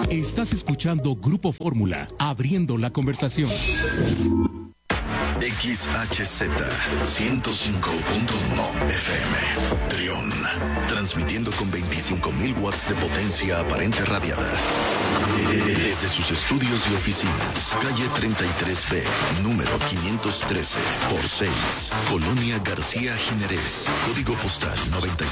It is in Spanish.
Estás escuchando Grupo Fórmula, abriendo la conversación. XHZ 105.1 FM Trión, transmitiendo con 25.000 watts de potencia aparente radiada desde sus estudios y oficinas, calle 33B, número 513 por 6, Colonia García Jiménez, código postal 95.